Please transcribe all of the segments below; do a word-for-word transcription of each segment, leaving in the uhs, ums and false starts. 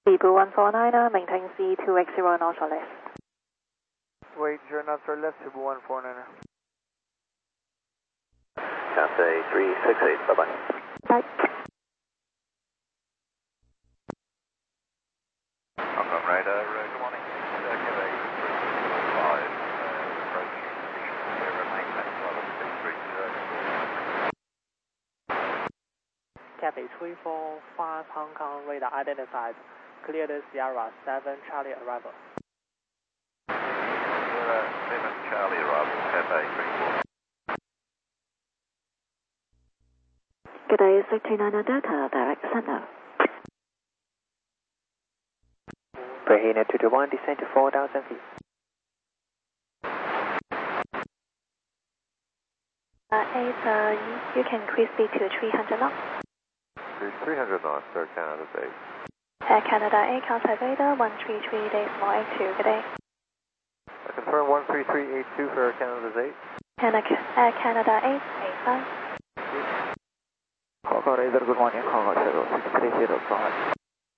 Cebu one four niner, maintain C two eight zero knots or less. two eight zero knots or less, Cebu one four niner. Cathay three six eight, bye-bye. Bye. Hong Kong radar, uh, good morning. Uh, Cathay three six five, uh, approach position here, remain at level six three zero. Cathay three four five, Hong Kong radar identified. Cleared Sierra seven Charlie arrival. Sierra seven Charlie arrival, Cathay three four. Good day, six niner Delta, direct center. Bahena two two one, descend to four thousand feet. Uh, eight, uh, you, you can increase speed to three hundred knots. three hundred knots, Air Canada eight. Air Canada eight, contact radar one three three decimal eight two, good day. I confirm one three three eight two for Air Canada's eight. Air Canada eight, eight five. Hong Kong radar, good morning. Hong Kong shuttle six three zero, five.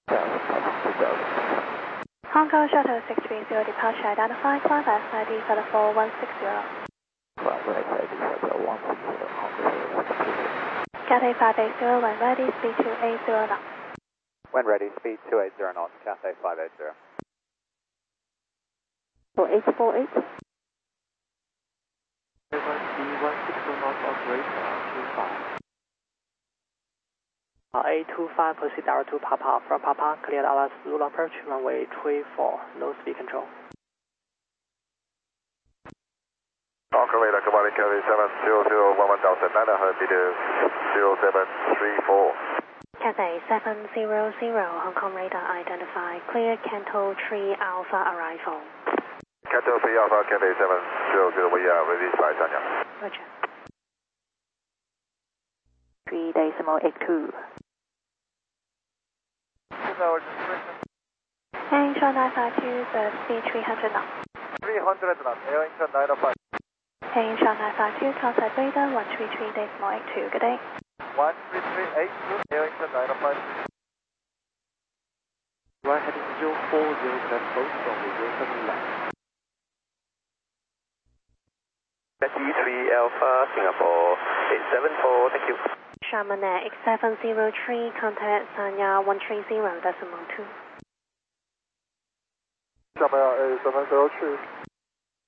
Hong Kong shuttle six three zero, departure identified, climb S I D for the four one six zero. Climb S I D for the one six zero, Hong Kong shuttle six three zero. Cathay five eight zero, when ready, speed two eight zero knots. When ready, speed two eight zero knots, Cathay five eight zero. four eight four eight. one six zero knots operator, two five. eight two five, proceed direct to Papa. From Papa, cleared our Zulu approach, runway three four, no speed control. Hong Kong radar, good morning, Cathay seven zero zero one one thousand nine hundred meters, zero seven three four. Cathay seven zero zero, Hong Kong radar identified, clear Canto three Alpha arrival. Canto three Alpha, Cathay seven zero zero, we are ready to fly, Tanya. Roger. three decimal eight two. Air Incheon nine five two, the speed three hundred knots. three hundred knots, Air Incheon nine oh five. Air Incheon nine five two, contact radar one three three decimal eight two, good day. one three three eight two, Air Incheon nine oh five. Right heading zero four zero, left both from the zero seven left. G three Alpha, Singapore eight seven four, thank you. Sharman Air X seven zero three, contact Sanya one three zero decimal two. Sharman Air seven zero three.